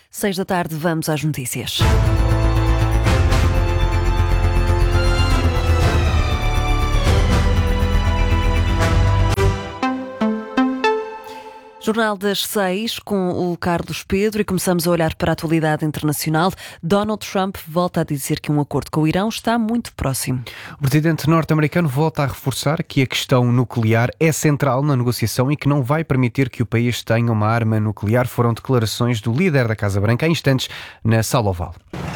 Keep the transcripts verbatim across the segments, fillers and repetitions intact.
Seis da tarde, vamos às notícias. Jornal das Seis, com o Carlos Pedro, e começamos a olhar para a atualidade internacional. Donald Trump volta a dizer que um acordo com o Irão está muito próximo. O presidente norte-americano volta a reforçar que a questão nuclear é central na negociação e que não vai permitir que o país tenha uma arma nuclear. Foram declarações do líder da Casa Branca há instantes na Sala Oval.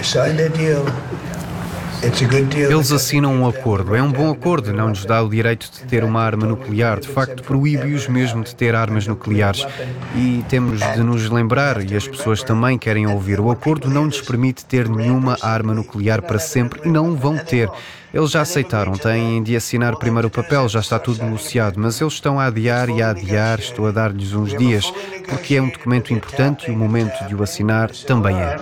Eles assinam um acordo. É um bom acordo, não nos dá o direito de ter uma arma nuclear. De facto, proíbe-os mesmo de ter armas nucleares. E temos de nos lembrar, e as pessoas também querem ouvir, o acordo não lhes permite ter nenhuma arma nuclear para sempre e não vão ter. Eles já aceitaram, têm de assinar primeiro o papel, já está tudo negociado, mas eles estão a adiar e a adiar, estou a dar-lhes uns dias, porque é um documento importante e o momento de o assinar também é.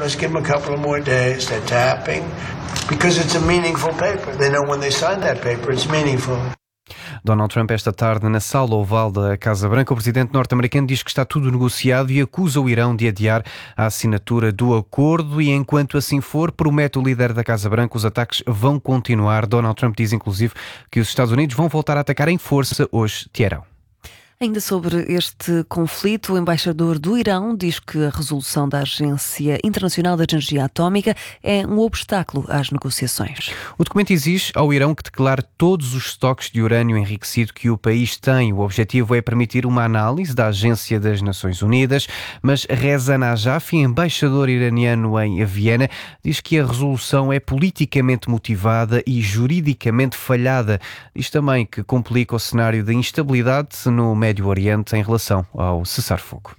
Donald Trump, esta tarde, na Sala Oval da Casa Branca, o presidente norte-americano diz que está tudo negociado e acusa o Irão de adiar a assinatura do acordo e, enquanto assim for, promete o líder da Casa Branca, os ataques vão continuar. Donald Trump diz, inclusive, que os Estados Unidos vão voltar a atacar em força hoje Teherão. Ainda sobre este conflito, o embaixador do Irão diz que a resolução da Agência Internacional de Energia Atómica é um obstáculo às negociações. O documento exige ao Irão que declare todos os estoques de urânio enriquecido que o país tem. O objetivo é permitir uma análise da Agência das Nações Unidas, mas Reza Najafi, embaixador iraniano em Viena, diz que a resolução é politicamente motivada e juridicamente falhada. Diz também que complica o cenário de instabilidade no Médio Médio Oriente em relação ao cessar-fogo.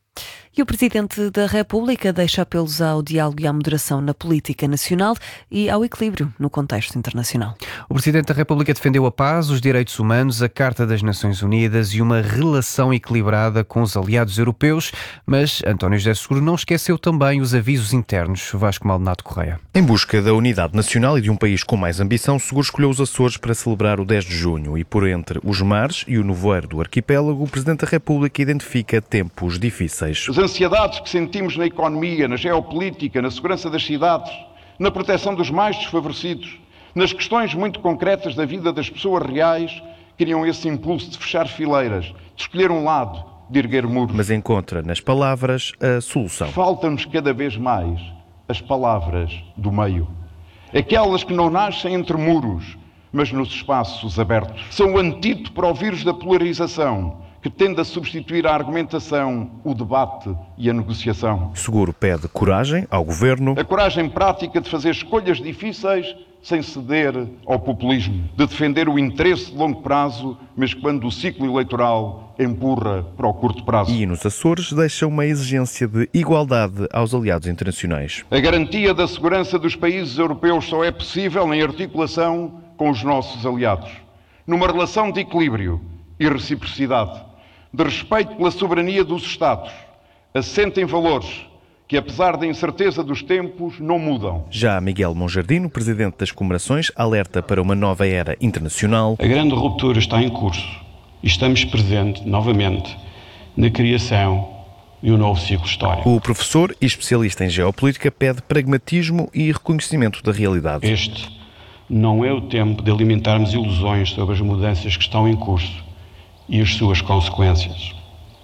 E o Presidente da República deixa apelos ao diálogo e à moderação na política nacional e ao equilíbrio no contexto internacional. O Presidente da República defendeu a paz, os direitos humanos, a Carta das Nações Unidas e uma relação equilibrada com os aliados europeus, mas António José Seguro não esqueceu também os avisos internos. Vasco Maldonado Correia. Em busca da unidade nacional e de um país com mais ambição, Seguro escolheu os Açores para celebrar o dez de junho e, por entre os mares e o nevoeiro do arquipélago, o Presidente da República identifica tempos difíceis. As ansiedades que sentimos na economia, na geopolítica, na segurança das cidades, na proteção dos mais desfavorecidos, nas questões muito concretas da vida das pessoas reais, criam esse impulso de fechar fileiras, de escolher um lado, de erguer muros. Mas encontra nas palavras a solução. Faltam-nos cada vez mais as palavras do meio. Aquelas que não nascem entre muros, mas nos espaços abertos. São o antídoto para o vírus da polarização, que tende a substituir a argumentação, o debate e a negociação. Seguro pede coragem ao governo. A coragem prática de fazer escolhas difíceis sem ceder ao populismo, de defender o interesse de longo prazo, mas quando o ciclo eleitoral empurra para o curto prazo. E nos Açores deixa uma exigência de igualdade aos aliados internacionais. A garantia da segurança dos países europeus só é possível em articulação com os nossos aliados, numa relação de equilíbrio e reciprocidade, de respeito pela soberania dos Estados, assente em valores que, apesar da incerteza dos tempos, não mudam. Já Miguel Monjardino, presidente das Comemorações, alerta para uma nova era internacional. A grande ruptura está em curso e estamos presentes, novamente, na criação de um novo ciclo histórico. O professor e especialista em geopolítica pede pragmatismo e reconhecimento da realidade. Este não é o tempo de alimentarmos ilusões sobre as mudanças que estão em curso e as suas consequências.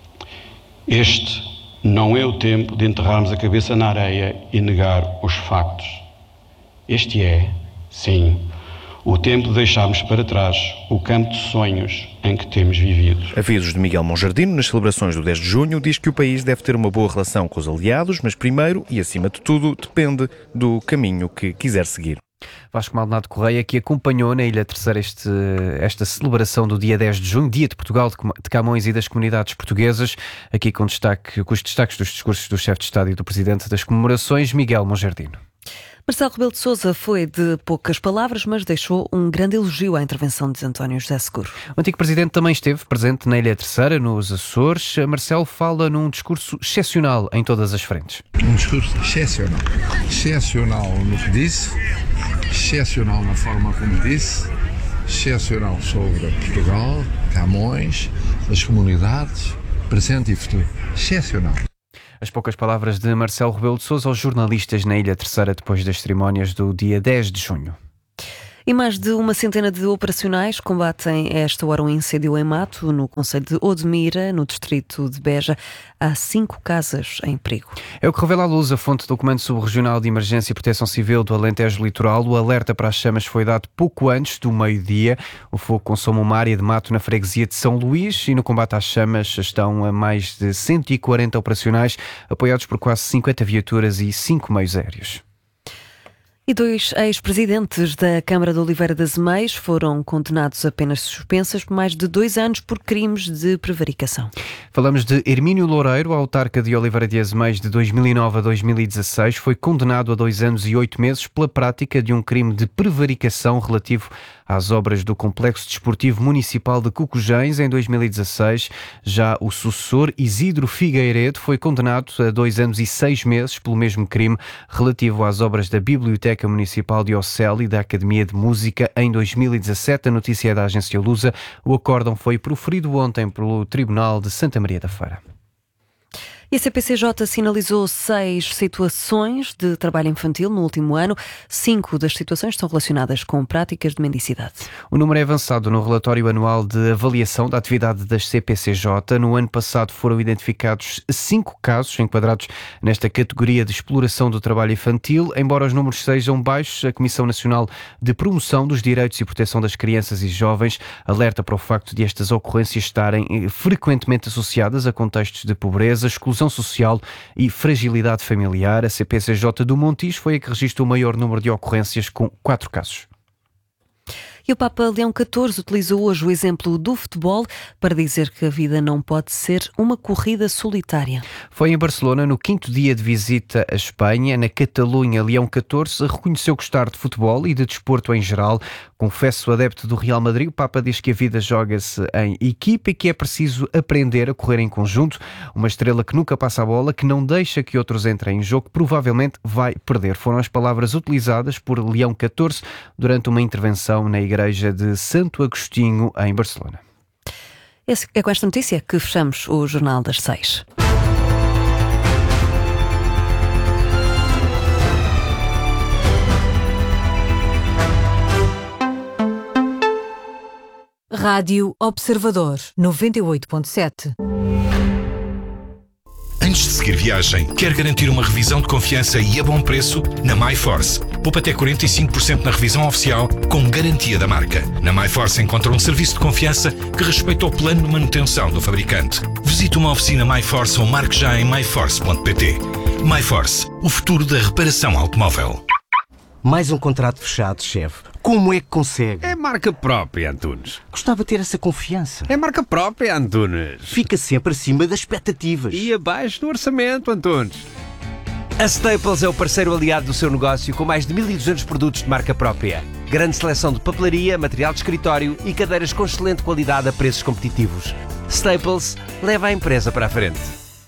Este não é o tempo de enterrarmos a cabeça na areia e negar os factos. Este é, sim, o tempo de deixarmos para trás o campo de sonhos em que temos vivido. Avisos de Miguel Monjardino nas celebrações do dez de junho diz que o país deve ter uma boa relação com os aliados, mas primeiro e acima de tudo depende do caminho que quiser seguir. Vasco Maldonado Correia, que acompanhou na Ilha Terceira este, esta celebração do dia dez de junho, Dia de Portugal, de Camões e das comunidades portuguesas, aqui com, destaque, com os destaques dos discursos do chefe de Estado e do Presidente das Comemorações, Miguel Monjardino. Marcelo Rebelo de Sousa foi de poucas palavras, mas deixou um grande elogio à intervenção de António José Seguro. O antigo Presidente também esteve presente na Ilha Terceira, nos Açores. Marcelo fala num discurso excepcional em todas as frentes. Um discurso excepcional. Excepcional no que disse, excepcional na forma como disse, excepcional sobre Portugal, Camões, as comunidades, presente e futuro. Excepcional. As poucas palavras de Marcelo Rebelo de Sousa aos jornalistas na Ilha Terceira depois das cerimónias do dia dez de junho. E mais de uma centena de operacionais combatem a esta hora um incêndio em mato no concelho de Odmira, no distrito de Beja. Há cinco casas em perigo. É o que revela à luz a fonte do Comando Subregional de Emergência e Proteção Civil do Alentejo Litoral. O alerta para as chamas foi dado pouco antes do meio-dia. O fogo consome uma área de mato na freguesia de São Luís e no combate às chamas estão a mais de cento e quarenta operacionais, apoiados por quase cinquenta viaturas e cinco meios aéreos. E dois ex-presidentes da Câmara de Oliveira das Meias foram condenados a penas suspensas por mais de dois anos por crimes de prevaricação. Falamos de Hermínio Loureiro, a autarca de Oliveira das Meias de dois mil e nove a dois mil e dezasseis. Foi condenado a dois anos e oito meses pela prática de um crime de prevaricação relativo às obras do Complexo Desportivo Municipal de Cucujães em dois mil e dezasseis. Já o sucessor, Isidro Figueiredo, foi condenado a dois anos e seis meses pelo mesmo crime relativo às obras da Biblioteca Municipal de Ocel e da Academia de Música em dois mil e dezassete. A notícia é da agência Lusa. O acórdão foi proferido ontem pelo Tribunal de Santa Maria da Feira. E a C P C J sinalizou seis situações de trabalho infantil no último ano. Cinco das situações estão relacionadas com práticas de mendicidade. O número é avançado no relatório anual de avaliação da atividade das C P C J. No ano passado foram identificados cinco casos enquadrados nesta categoria de exploração do trabalho infantil. Embora os números sejam baixos, a Comissão Nacional de Promoção dos Direitos e Proteção das Crianças e Jovens alerta para o facto de estas ocorrências estarem frequentemente associadas a contextos de pobreza, exclusão social e fragilidade familiar. A C P C J do Montijo foi a que registrou o maior número de ocorrências, com quatro casos. E o Papa Leão catorze utilizou hoje o exemplo do futebol para dizer que a vida não pode ser uma corrida solitária. Foi em Barcelona, no quinto dia de visita à Espanha. Na Catalunha, Leão catorze reconheceu gostar de futebol e de desporto em geral. Confesso adepto do Real Madrid, o Papa diz que a vida joga-se em equipa e que é preciso aprender a correr em conjunto. Uma estrela que nunca passa a bola, que não deixa que outros entrem em jogo, provavelmente vai perder. Foram as palavras utilizadas por Leão catorze durante uma intervenção na igreja de Santo Agostinho, em Barcelona. É com esta notícia que fechamos o Jornal das Seis. Rádio Observador, noventa e oito ponto sete. Antes de seguir viagem, quer garantir uma revisão de confiança e a bom preço? Na MyForce. Poupa até quarenta e cinco por cento na revisão oficial, com garantia da marca. Na MyForce encontra um serviço de confiança que respeita o plano de manutenção do fabricante. Visite uma oficina MyForce ou marque já em my force ponto pt. MyForce, o futuro da reparação automóvel. Mais um contrato fechado, chefe. Como é que consegue? É marca própria, Antunes. Gostava de ter essa confiança. É marca própria, Antunes. Fica sempre acima das expectativas. E abaixo do orçamento, Antunes. A Staples é o parceiro aliado do seu negócio, com mais de mil e duzentos produtos de marca própria. Grande seleção de papelaria, material de escritório e cadeiras com excelente qualidade a preços competitivos. Staples leva a empresa para a frente.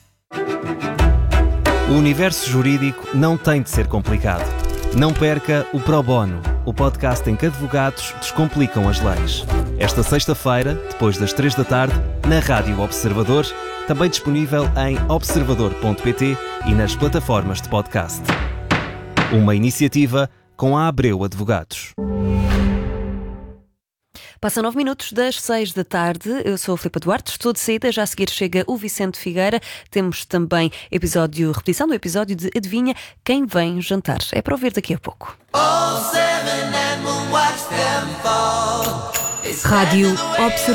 O universo jurídico não tem de ser complicado. Não perca o Pro Bono, o podcast em que advogados descomplicam as leis. Esta sexta-feira, depois das três da tarde, na Rádio Observador, também disponível em observador ponto pt e nas plataformas de podcast. Uma iniciativa com a Abreu Advogados. Passam nove minutos das seis da tarde. Eu sou a Filipa Duarte, estou de saída. Já a seguir chega o Vicente Figueira. Temos também episódio, repetição do episódio de Adivinha Quem Vem Jantar. É para ouvir daqui a pouco. Rádio Observador.